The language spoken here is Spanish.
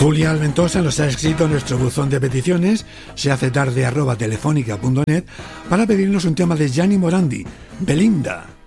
Julia Alventosa nos ha escrito en nuestro buzón de peticiones sehacetarde@telefónica.net para pedirnos un tema de Gianni Morandi, Belinda.